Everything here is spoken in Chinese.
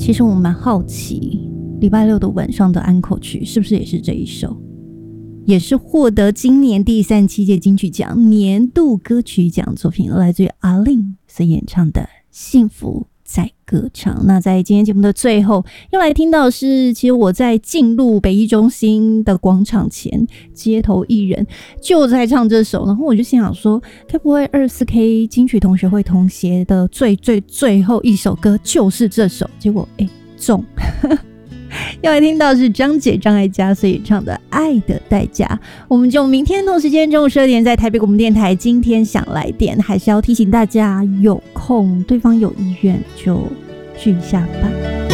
其实我蛮好奇，礼拜六的晚上的安可曲是不是也是这一首，也是获得今年第37届金曲奖年度歌曲奖作品，来自于阿令所演唱的《幸福在歌唱》。那在今天节目的最后要来听到的是，其实我在进入北艺中心的广场前，街头艺人就在唱这首，然后我就心想说，该不会24K 金曲同学会同协的最后一首歌就是这首？结果中要来听到是张姐张艾嘉所演唱的《爱的代价》。我们就明天同时间中午12点在台北广播电台今天想来点，还是要提醒大家，有空对方有意愿就去一下吧。